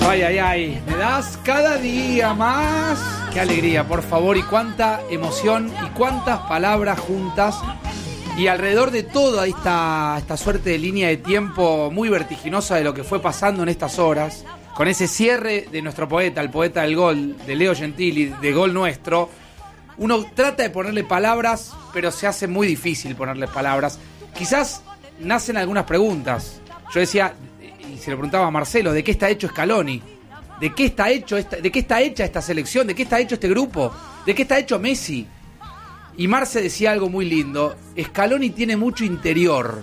Ay, ay, ay, me das cada día más. Qué alegría, por favor, y cuánta emoción y cuántas palabras juntas. Y alrededor de toda esta suerte de línea de tiempo muy vertiginosa de lo que fue pasando en estas horas, con ese cierre de nuestro poeta, el poeta del gol, de Leo Gentili, de Gol Nuestro, uno trata de ponerle palabras, pero se hace muy difícil ponerle palabras. Quizás nacen algunas preguntas. Yo decía, y se lo preguntaba a Marcelo, ¿de qué está hecho Scaloni? ¿De qué está hecha esta selección? ¿De qué está hecho este grupo? ¿De qué está hecho Messi? Y Marce decía algo muy lindo. Scaloni tiene mucho interior,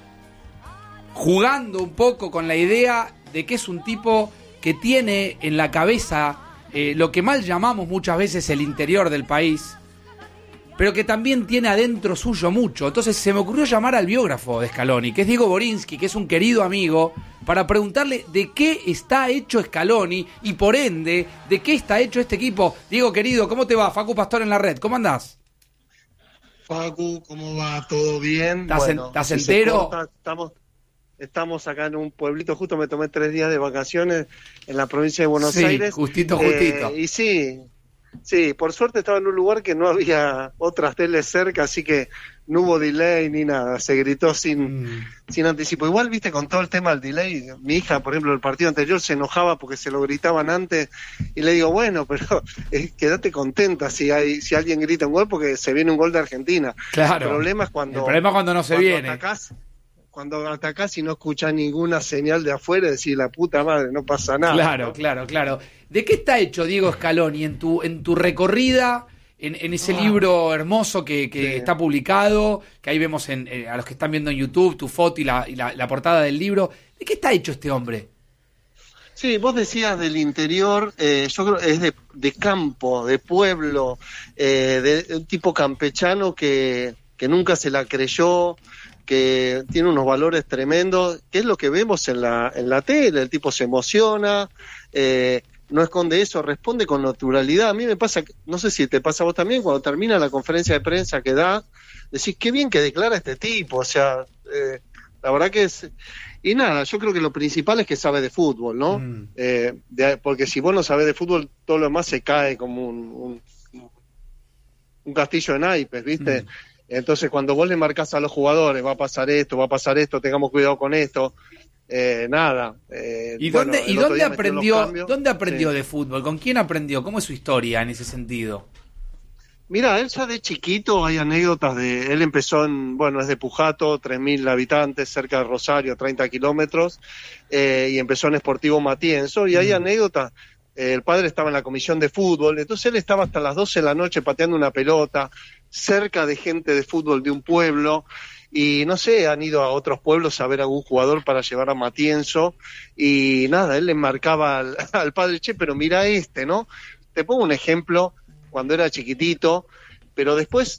jugando un poco con la idea de que es un tipo que tiene en la cabeza lo que mal llamamos muchas veces el interior del país, pero que también tiene adentro suyo mucho. Entonces se me ocurrió llamar al biógrafo de Scaloni, que es Diego Borinsky, que es un querido amigo, para preguntarle de qué está hecho Scaloni y por ende, de qué está hecho este equipo. Diego, querido, ¿cómo te va? Facu Pastor en la red, ¿cómo andás? Facu, ¿cómo va? ¿Todo bien? ¿Estás entero? Estamos acá en un pueblito, justo me tomé 3 días de vacaciones en la provincia de Buenos Sí, Aires. justito. Y sí, por suerte estaba en un lugar que no había otras teles cerca, así que no hubo delay ni nada, se gritó sin anticipo. Igual, viste, con todo el tema del delay, mi hija, por ejemplo, el partido anterior se enojaba porque se lo gritaban antes, y le digo, bueno, pero quédate contenta si alguien grita un gol, porque se viene un gol de Argentina. Claro. El problema es cuando no se viene. Cuando atacás y no escuchás ninguna señal de afuera, decís, la puta madre, no pasa nada. Claro. ¿De qué está hecho Diego Scaloni en tu recorrida, en ese libro hermoso que está publicado, que ahí vemos a los que están viendo en YouTube, tu foto y la portada del libro? ¿De qué está hecho este hombre? Sí, vos decías del interior, yo creo es de campo, de pueblo, de un tipo campechano que nunca se la creyó, que tiene unos valores tremendos, que es lo que vemos en la tele. El tipo se emociona, no esconde eso, responde con naturalidad. A mí me pasa, no sé si te pasa a vos también, cuando termina la conferencia de prensa que da, decís, qué bien que declara este tipo, o sea, la verdad que es... Y nada, yo creo que lo principal es que sabe de fútbol, ¿no? Porque si vos no sabés de fútbol, todo lo demás se cae como un castillo de naipes, ¿viste? Entonces, cuando vos le marcás a los jugadores, va a pasar esto, tengamos cuidado con esto, nada. ¿Y dónde aprendió de fútbol? ¿Con quién aprendió? ¿Cómo es su historia en ese sentido? Mira, él ya de chiquito hay anécdotas él empezó es de Pujato, 3.000 habitantes, cerca de Rosario, 30 kilómetros, y empezó en Sportivo Matienzo, y hay anécdotas. El padre estaba en la comisión de fútbol, entonces él estaba hasta las 12 de la noche pateando una pelota, cerca de gente de fútbol de un pueblo, y no sé, han ido a otros pueblos a ver a algún jugador para llevar a Matienzo, y nada, él le marcaba al padre, che, pero mira ¿no? Te pongo un ejemplo, cuando era chiquitito, pero después,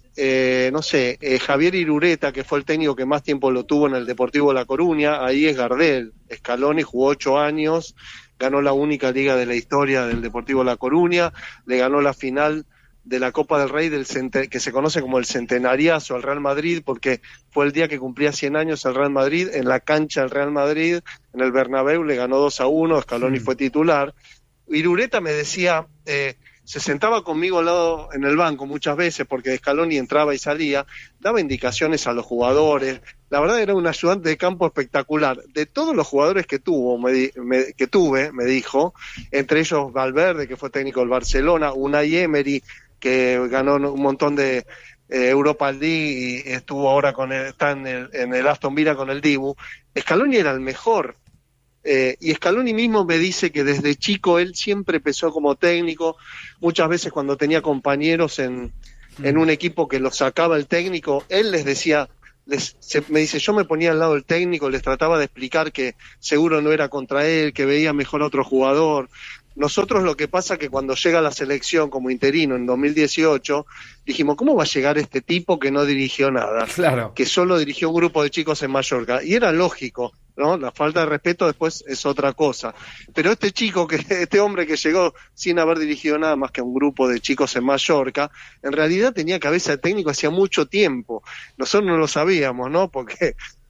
Javier Irureta, que fue el técnico que más tiempo lo tuvo en el Deportivo La Coruña, ahí es Gardel. Scaloni jugó 8 años, ganó la única liga de la historia del Deportivo La Coruña, le ganó la final de la Copa del Rey que se conoce como el Centenariazo al Real Madrid, porque fue el día que cumplía 100 años el Real Madrid, en la cancha del Real Madrid, en el Bernabéu, le ganó 2-1, Scaloni fue titular. Irureta me decía... se sentaba conmigo al lado en el banco muchas veces porque Scaloni entraba y salía, daba indicaciones a los jugadores. La verdad era un ayudante de campo espectacular. De todos los jugadores que tuve, me dijo, entre ellos Valverde, que fue técnico del Barcelona, Unai Emery, que ganó un montón de Europa League y estuvo ahora está en el Aston Villa con el Dibu. Scaloni era el mejor. Y Scaloni mismo me dice que desde chico él siempre empezó como técnico, muchas veces cuando tenía compañeros en un equipo que los sacaba el técnico, él les decía, me dice, yo me ponía al lado del técnico, les trataba de explicar que seguro no era contra él, que veía mejor a otro jugador. Nosotros lo que pasa que cuando llega a la selección como interino en 2018, dijimos, ¿cómo va a llegar este tipo que no dirigió nada? Claro. Que solo dirigió un grupo de chicos en Mallorca. Y era lógico, ¿no? La falta de respeto después es otra cosa. Pero este hombre que llegó sin haber dirigido nada más que a un grupo de chicos en Mallorca, en realidad tenía cabeza de técnico hacía mucho tiempo. Nosotros no lo sabíamos, ¿no? Porque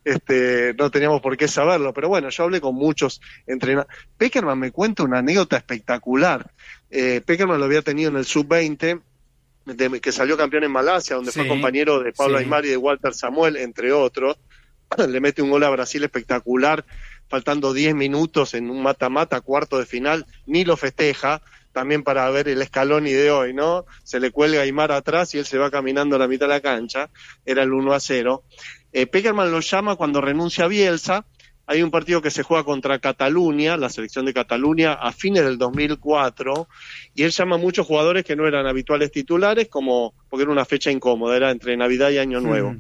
no teníamos por qué saberlo, pero bueno, yo hablé con muchos entrenadores. Pekerman me cuenta una anécdota espectacular. Pekerman lo había tenido en el sub-20, que salió campeón en Malasia, donde fue compañero de Pablo Aimar y de Walter Samuel, entre otros. Le mete un gol a Brasil espectacular, faltando 10 minutos en un mata-mata, cuarto de final, ni lo festeja, también para ver el Scaloni de hoy, ¿no? Se le cuelga a Aimar atrás y él se va caminando a la mitad de la cancha, era el 1-0. Pekerman lo llama cuando renuncia a Bielsa. Hay un partido que se juega contra Cataluña, la selección de Cataluña, a fines del 2004, y él llama a muchos jugadores que no eran habituales titulares, porque era una fecha incómoda, era entre Navidad y Año Nuevo.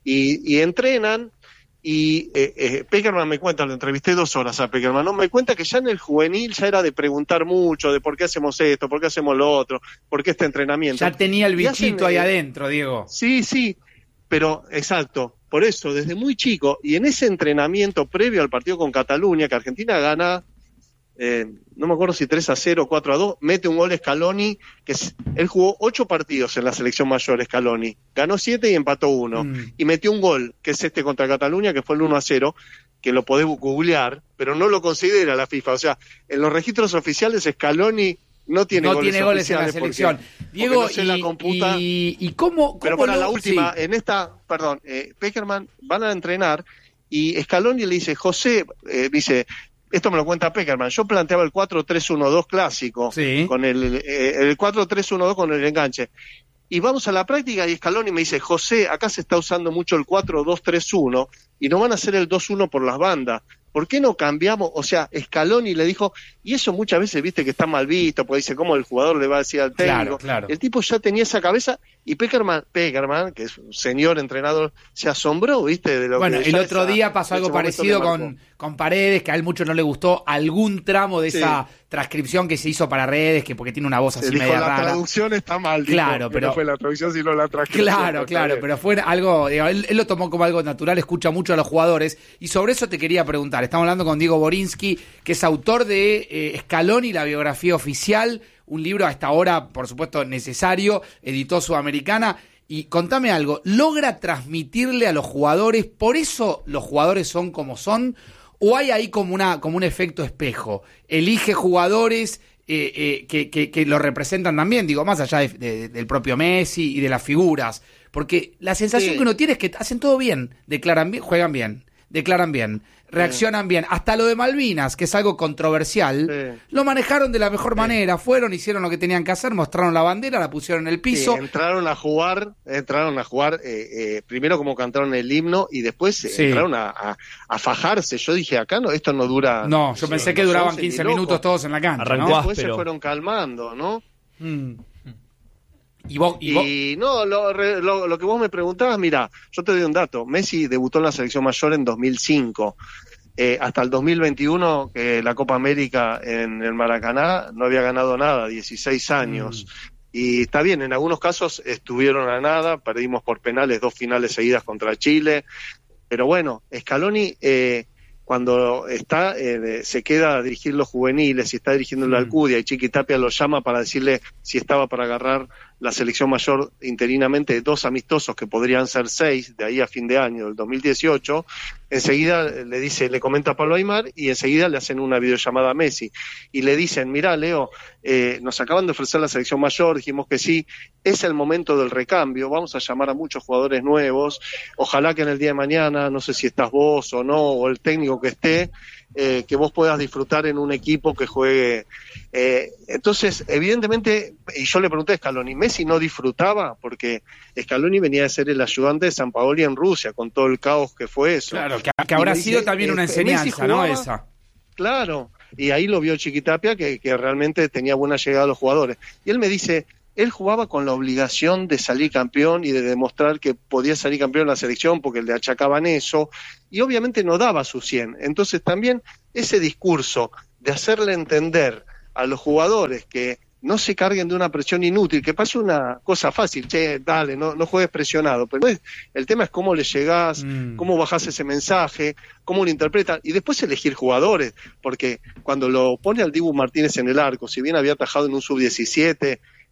Y entrenan, y Pekerman me cuenta, lo entrevisté 2 horas a Pekerman, ¿no? Me cuenta que ya en el juvenil ya era de preguntar mucho, de por qué hacemos esto, por qué hacemos lo otro, por qué este entrenamiento. Ya tenía el bichito ahí adentro, Diego. Sí, pero exacto. Por eso, desde muy chico, y en ese entrenamiento previo al partido con Cataluña, que Argentina gana, no me acuerdo si 3-0 o 4-2, mete un gol Scaloni, él jugó 8 partidos en la selección mayor, Scaloni, ganó 7 y empató 1, y metió un gol, que es contra Cataluña, que fue el 1-0, que lo podés googlear, pero no lo considera la FIFA, o sea, en los registros oficiales Scaloni no tiene goles en la selección. Diego, no se la computa. ¿Y cómo? Pero para la última, en esta, Pekerman van a entrenar y Scaloni le dice, José, dice, esto me lo cuenta Pekerman, yo planteaba el 4-3-1-2 clásico, con el 4-3-1-2 con el enganche. Y vamos a la práctica y Scaloni me dice, José, acá se está usando mucho el 4-2-3-1 y no van a hacer el 2-1 por las bandas. ¿Por qué no cambiamos? O sea, Scaloni le dijo, y eso muchas veces viste que está mal visto, porque dice, ¿cómo el jugador le va a decir al técnico? Claro. El tipo ya tenía esa cabeza, y Pekerman, que es un señor entrenador, se asombró, viste, de lo bueno, que... Bueno, el otro día pasó algo parecido con Paredes, que a él mucho no le gustó algún tramo de esa transcripción que se hizo para Redes, que porque tiene una voz así media rara. La traducción está mal, claro, pero no fue la traducción, sino la transcripción. Claro, pero fue algo, él lo tomó como algo natural, escucha mucho a los jugadores, y sobre eso te quería preguntar. Estamos hablando con Diego Borinsky, que es autor de Scaloni, la biografía oficial, un libro hasta ahora, por supuesto, necesario, editó Sudamericana. Y contame algo, ¿logra transmitirle a los jugadores, por eso los jugadores son como son, o hay ahí como un efecto espejo? ¿Elige jugadores que lo representan también, digo, más allá del propio Messi y de las figuras? Porque la sensación que uno tiene es que hacen todo bien, declaran bien, juegan bien, declaran bien, reaccionan bien. Hasta lo de Malvinas, que es algo controversial, lo manejaron de la mejor manera. Fueron, hicieron lo que tenían que hacer, mostraron la bandera, la pusieron en el piso. Entraron a jugar primero como cantaron el himno y después entraron a fajarse. Yo dije, acá esto no dura... No, yo pensé que duraban 15 minutos todos en la cancha. Arrancó, ¿no? Después se fueron calmando, ¿no? ¿Y vos? No, lo que vos me preguntabas, mira, yo te doy un dato. Messi debutó en la selección mayor en 2005. Hasta el 2021, que la Copa América en el Maracaná no había ganado nada, 16 años. Y está bien, en algunos casos estuvieron a nada, perdimos por penales 2 finales seguidas contra Chile. Pero bueno, Scaloni... cuando se queda a dirigir los juveniles y está dirigiendo la Alcudia y Chiqui Tapia lo llama para decirle si estaba para agarrar la selección mayor interinamente, 2 amistosos que podrían ser 6 de ahí a fin de año del 2018, enseguida le comenta a Pablo Aimar y enseguida le hacen una videollamada a Messi y le dicen, mirá Leo, nos acaban de ofrecer la selección mayor, dijimos que sí, es el momento del recambio, vamos a llamar a muchos jugadores nuevos, ojalá que en el día de mañana, no sé si estás vos o no, o el técnico que esté, que vos puedas disfrutar en un equipo que juegue. Entonces, evidentemente, y yo le pregunté a Scaloni, Messi no disfrutaba, porque Scaloni venía de ser el ayudante de Sampaoli en Rusia, con todo el caos que fue eso. Claro, que habrá sido también una enseñanza, jugaba, ¿no? Esa. Claro, y ahí lo vio Chiquitapia, que realmente tenía buena llegada a los jugadores. Y él me dice, él jugaba con la obligación de salir campeón y de demostrar que podía salir campeón en la selección porque le achacaban eso, y obviamente no daba su 100. Entonces también ese discurso de hacerle entender a los jugadores que no se carguen de una presión inútil, que pase una cosa fácil, dale, no juegues presionado, pero el tema es cómo le llegás, cómo bajás ese mensaje, cómo lo interpretan, y después elegir jugadores, porque cuando lo pone al Dibu Martínez en el arco, si bien había atajado en un sub-17,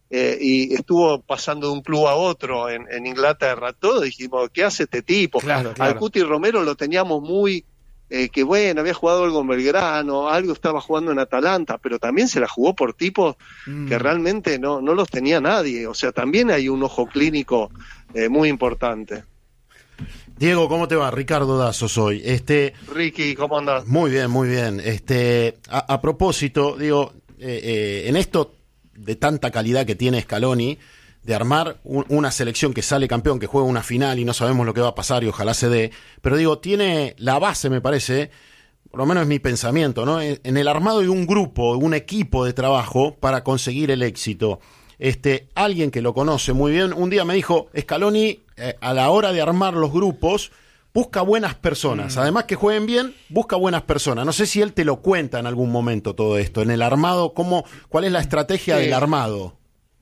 y estuvo pasando de un club a otro en Inglaterra, todo, dijimos, ¿qué hace este tipo? Claro. Al Cuti Romero lo teníamos muy, que bueno, había jugado algo en Belgrano, algo estaba jugando en Atalanta, pero también se la jugó por tipos que realmente no los tenía nadie, o sea, también hay un ojo clínico muy importante. Diego, ¿cómo te va? Ricardo Dazo soy. Ricky, ¿cómo andás? Muy bien, muy bien. A propósito, digo, en esto de tanta calidad que tiene Scaloni, de armar una selección que sale campeón, que juega una final y no sabemos lo que va a pasar y ojalá se dé, pero digo, tiene la base, me parece, por lo menos es mi pensamiento, ¿no? En el armado de un grupo, un equipo de trabajo para conseguir el éxito. Alguien que lo conoce muy bien, un día me dijo, Scaloni, a la hora de armar los grupos, busca buenas personas, además que jueguen bien, busca buenas personas. No sé si él te lo cuenta en algún momento todo esto, en el armado, ¿cuál es la estrategia del armado?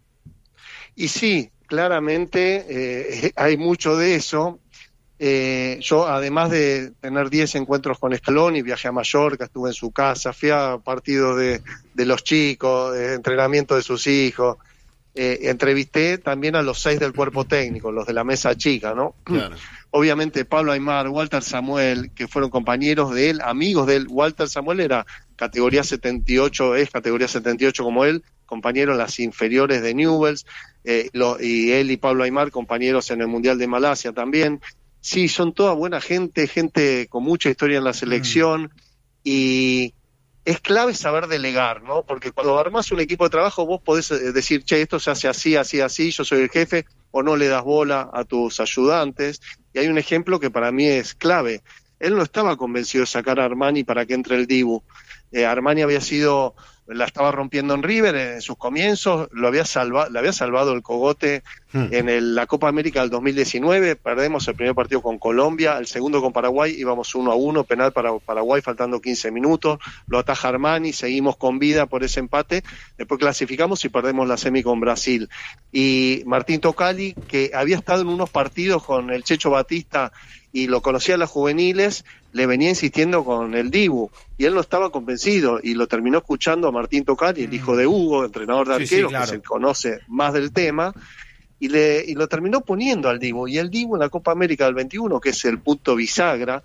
Y sí, claramente hay mucho de eso. Yo, además de tener 10 encuentros con Scaloni, viajé a Mallorca, estuve en su casa, fui a partidos de los chicos, entrenamiento de sus hijos, entrevisté también a los 6 del cuerpo técnico, los de la mesa chica, ¿no? Claro. Obviamente Pablo Aimar, Walter Samuel, que fueron compañeros de él, amigos de él. Walter Samuel era categoría 78, es categoría 78 como él, compañero en las inferiores de Newell's, y él y Pablo Aimar, compañeros en el Mundial de Malasia también. Sí, son toda buena gente con mucha historia en la selección, y es clave saber delegar, ¿no? Porque cuando armás un equipo de trabajo vos podés decir, che, esto se hace así, así, así, yo soy el jefe, o no le das bola a tus ayudantes. Y hay un ejemplo que para mí es clave. Él no estaba convencido de sacar a Armani para que entre el Dibu. Armani la estaba rompiendo en River en sus comienzos, le había salvado el cogote en la Copa América del 2019, perdemos el primer partido con Colombia, el segundo con Paraguay, íbamos 1-1, penal para Paraguay faltando 15 minutos, lo ataja Armani, seguimos con vida por ese empate, después clasificamos y perdemos la semi con Brasil. Y Martín Tocali, que había estado en unos partidos con el Checho Batista y lo conocía en las juveniles, le venía insistiendo con el Dibu, y él no estaba convencido, y lo terminó escuchando a Martín Tocali, el hijo de Hugo, entrenador de arqueros, claro, que se conoce más del tema, y lo terminó poniendo al Dibu, y el Dibu en la Copa América del 21, que es el punto bisagra,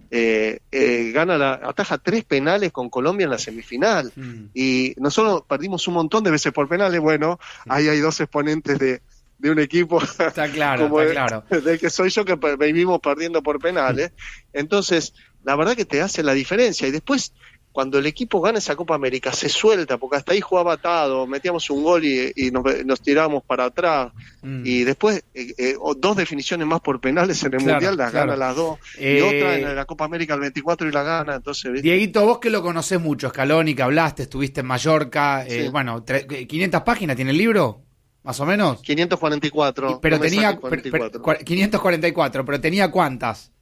ataja 3 penales con Colombia en la semifinal, y nosotros perdimos un montón de veces por penales. Bueno, ahí hay 2 exponentes de un equipo está claro, como está claro. del que soy yo, que vivimos perdiendo por penales. Entonces, la verdad que te hace la diferencia. Y después, cuando el equipo gana esa Copa América, se suelta, porque hasta ahí jugaba atado, metíamos un gol y nos tirábamos para atrás. Y después, 2 definiciones más por penales en el Mundial, las gana las 2. Y otra en la Copa América el 24 y la gana. Entonces, ¿viste? Dieguito, vos que lo conocés mucho, Scaloni, que hablaste, estuviste en Mallorca, sí. Bueno, 500 páginas tiene el libro, más o menos. 544. Pero no tenía 44. 544, pero tenía ¿cuántas?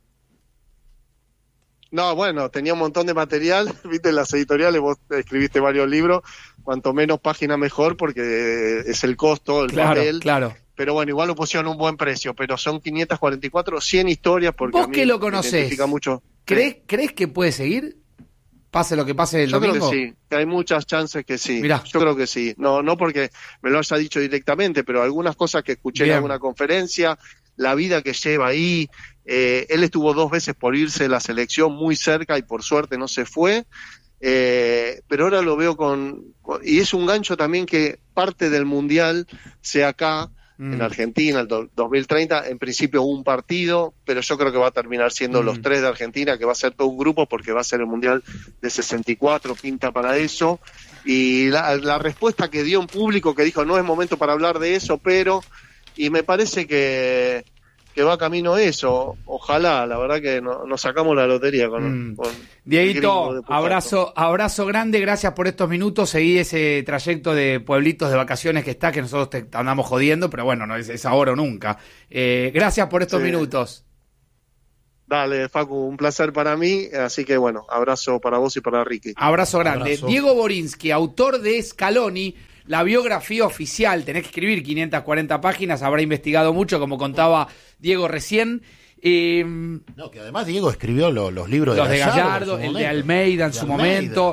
No, bueno, tenía un montón de material, viste, en las editoriales vos escribiste varios libros, cuanto menos página mejor, porque es el costo, el papel. Claro. Pero bueno, igual lo pusieron a un buen precio, pero son 544, 100 historias, porque vos a mí que lo conocés, me identifica mucho. ¿Crees que puede seguir? Pase lo que pase el domingo. Yo creo que sí, que hay muchas chances que sí. Mirá. Yo creo que sí. No porque me lo haya dicho directamente, pero algunas cosas que escuché en alguna conferencia, la vida que lleva ahí. Él estuvo 2 veces por irse de la selección muy cerca y por suerte no se fue. Pero ahora lo veo y es un gancho también que parte del Mundial sea acá, en Argentina, el 2030, en principio un partido, pero yo creo que va a terminar siendo los 3 de Argentina, que va a ser todo un grupo, porque va a ser el Mundial de 64, pinta para eso. Y la respuesta que dio un público que dijo, no es momento para hablar de eso, y me parece que va camino eso. Ojalá, la verdad que nos sacamos la lotería con Dieguito, abrazo grande, gracias por estos minutos. Seguí ese trayecto de pueblitos de vacaciones que nosotros te andamos jodiendo, pero bueno, no es ahora o nunca. Gracias por estos minutos. Dale, Facu, un placer para mí, así que bueno, abrazo para vos y para Ricky. Abrazo grande. Abrazo. Diego Borinsky, autor de Scaloni, la biografía oficial, tenés que escribir 540 páginas, habrá investigado mucho, como contaba Diego recién. No, que además Diego escribió los libros de Gallardo, el de Almeida en su momento.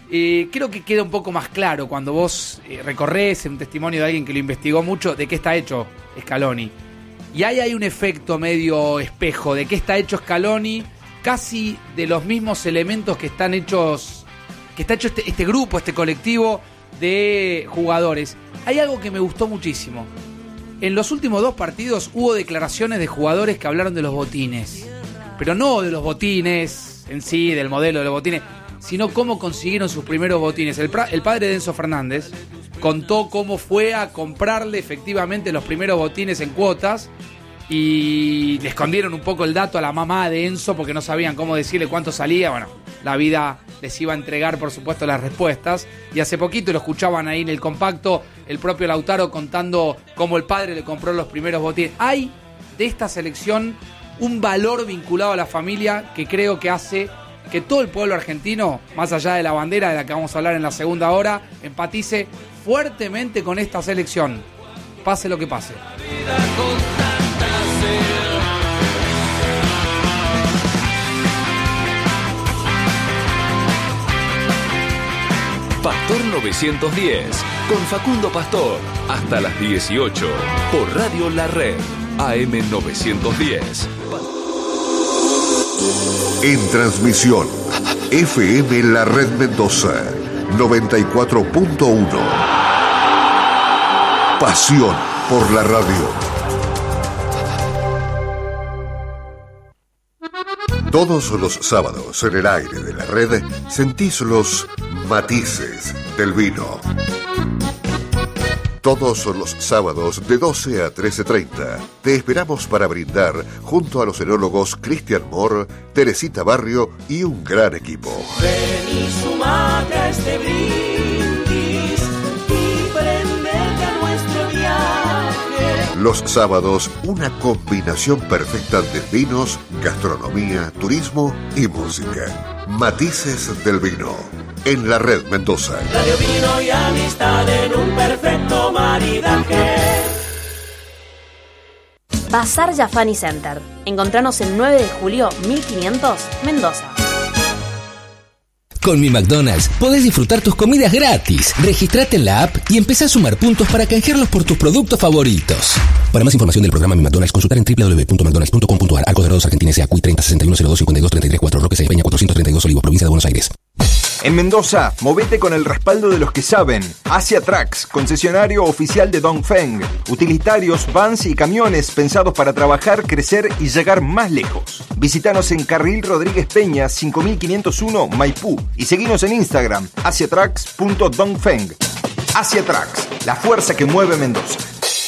Creo que queda un poco más claro cuando vos recorres un testimonio de alguien que lo investigó mucho de qué está hecho Scaloni. Y ahí hay un efecto medio espejo de qué está hecho Scaloni, casi de los mismos elementos que está hecho este grupo, este colectivo de jugadores. Hay algo que me gustó muchísimo. En los últimos 2 partidos hubo declaraciones de jugadores que hablaron de los botines, pero no de los botines en sí, del modelo de los botines, sino cómo consiguieron sus primeros botines. El padre de Enzo Fernández contó cómo fue a comprarle efectivamente los primeros botines en cuotas y le escondieron un poco el dato a la mamá de Enzo porque no sabían cómo decirle cuánto salía. Bueno, la vida les iba a entregar, por supuesto, las respuestas. Y hace poquito lo escuchaban ahí en el compacto, el propio Lautaro contando cómo el padre le compró los primeros botines. Hay de esta selección un valor vinculado a la familia que creo que hace que todo el pueblo argentino, más allá de la bandera de la que vamos a hablar en la segunda hora, empatice fuertemente con esta selección, pase lo que pase. Pastor 910, con Facundo Pastor, hasta las 18, por Radio La Red, AM 910. En transmisión, FM La Red Mendoza, 94.1. Pasión por la radio. Todos los sábados en el aire de la red sentís los matices del vino. Todos los sábados de 12 a 13:30 te esperamos para brindar junto a los enólogos Cristian Moore, Teresita Barrio y un gran equipo. Ven y sumate a este brindis y prendete a nuestro viaje. Los sábados, una combinación perfecta de vinos, gastronomía, turismo y música. Matices del vino. En la Red Mendoza. Radio, vino y amistad en un perfecto maridaje. Bazar Jafani Center. Encontranos en 9 de julio 1500, Mendoza. Con Mi McDonald's podés disfrutar tus comidas gratis. Registrate en la app y empezá a sumar puntos para canjearlos por tus productos favoritos. Para más información del programa Mi McDonald's, consultar en www.mcdonalds.com.ar. Arcos Dorados Argentina S.A. CUI 30 61 02 52 33 4 Roque Peña 432 Olivos, provincia de Buenos Aires. En Mendoza, movete con el respaldo de los que saben. Asia Trucks, concesionario oficial de Dongfeng. Utilitarios, vans y camiones pensados para trabajar, crecer y llegar más lejos. Visítanos en Carril Rodríguez Peña, 5501, Maipú. Y seguinos en Instagram, asiatrucks.dongfeng. Asia Trucks, la fuerza que mueve Mendoza.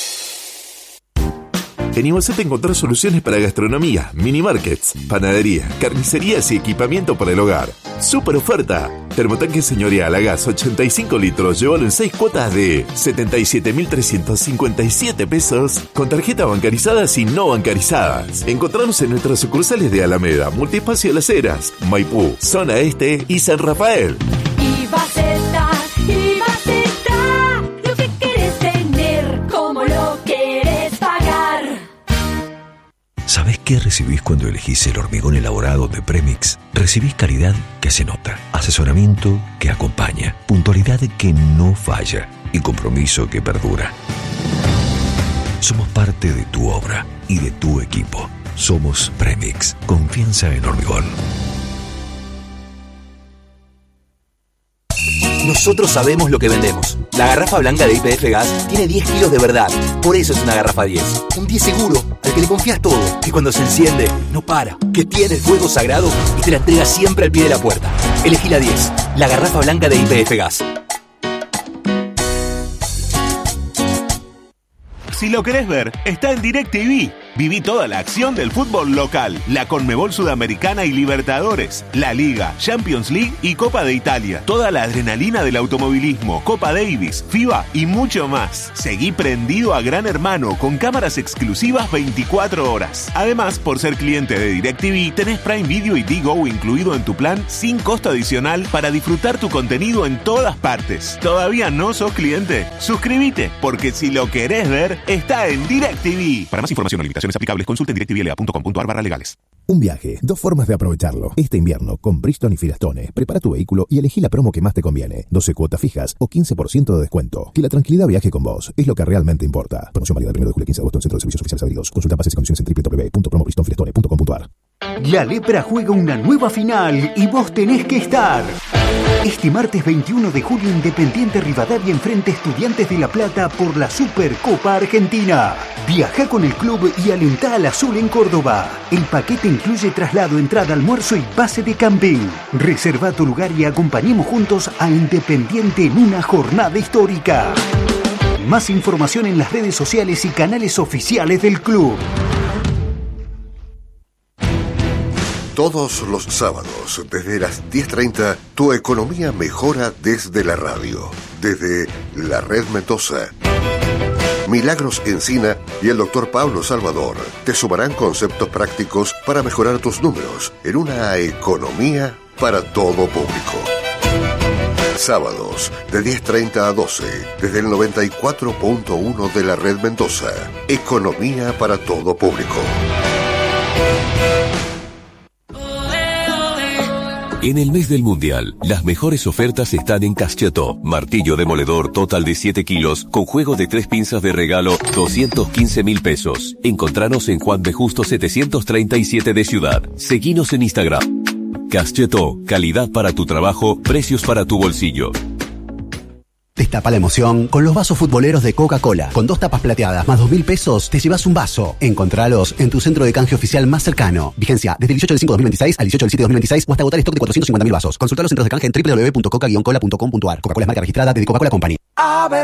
En Ivocet encontrás soluciones para gastronomía, mini markets, panadería, carnicerías y equipamiento para el hogar. ¡Super oferta! Termotanque señorial a gas 85 litros, llévalo en 6 cuotas de 77.357 pesos con tarjeta bancarizadas y no bancarizadas. Encontrarnos en nuestras sucursales de Alameda, Multiespacio Las Heras, Maipú, Zona Este y San Rafael. Ivaceta, lo que querés tener, como lo querés pagar. ¿Sabés qué recibís cuando elegís el hormigón elaborado de Premix? Recibís calidad que se nota, asesoramiento que acompaña, puntualidad que no falla y compromiso que perdura. Somos parte de tu obra y de tu equipo. Somos Premix, confianza en hormigón. Nosotros sabemos lo que vendemos. La garrafa blanca de YPF Gas tiene 10 kilos de verdad. Por eso es una garrafa 10. Un 10 seguro, al que le confías todo. Que cuando se enciende, no para. Que tiene el fuego sagrado y te la entrega siempre al pie de la puerta. Elegí la 10. La garrafa blanca de YPF Gas. Si lo querés ver, está en DirecTV. Viví toda la acción del fútbol local, la Conmebol Sudamericana y Libertadores, la Liga, Champions League y Copa de Italia. Toda la adrenalina del automovilismo, Copa Davis, FIBA y mucho más. Seguí prendido a Gran Hermano con cámaras exclusivas 24 horas. Además, por ser cliente de DirecTV, tenés Prime Video y Digo incluido en tu plan sin costo adicional para disfrutar tu contenido en todas partes. ¿Todavía no sos cliente? Suscríbete, porque si lo querés ver, está en DirecTV. Para más información o limitaciones aplicables, consulte en directvla.com.ar/legales. Un viaje, 2 formas de aprovecharlo. Este invierno, con Bridgestone y Firestone, prepara tu vehículo y elegí la promo que más te conviene. 12 cuotas fijas o 15% de descuento. Que la tranquilidad viaje con vos. Es lo que realmente importa. Promoción válida del 1 de julio al 15 de agosto en Centro de Servicios Oficiales Adheridos. Consulta bases y condiciones en www.promobridgestonefirestone.com.ar. La Lepra juega una nueva final y vos tenés que estar. Este martes 21 de julio, Independiente Rivadavia enfrenta a Estudiantes de La Plata por la Supercopa Argentina. Viajá con el club y alentá al azul en Córdoba. El paquete incluye traslado, entrada, almuerzo y pase de camping. Reserva tu lugar y acompañemos juntos a Independiente en una jornada histórica. Más información en las redes sociales y canales oficiales del club. Todos los sábados, desde las 10:30, tu economía mejora desde la radio, desde la Red Mendoza. Milagros Encina y el Dr. Pablo Salvador te sumarán conceptos prácticos para mejorar tus números en una economía para todo público. Sábados, de 10:30 a 12, desde el 94.1 de la Red Mendoza. Economía para todo público. En el mes del Mundial, las mejores ofertas están en Caschetó. Martillo demoledor total de 7 kilos, con juego de 3 pinzas de regalo, 215.000 pesos. Encontranos en Juan B. Justo 737 de Ciudad. Seguinos en Instagram. Caschetó, calidad para tu trabajo, precios para tu bolsillo. Destapa la emoción con los vasos futboleros de Coca-Cola. Con 2 tapas plateadas más 2.000 pesos, te llevas un vaso. Encontralos en tu centro de canje oficial más cercano. Vigencia desde el 18 del 5 de 2026 al 18 del 7 de 2026 o hasta agotar stock de 450.000 vasos. Consulta los centros de canje en www.coca-cola.com.ar. Coca-Cola es marca registrada de The Coca-Cola Company.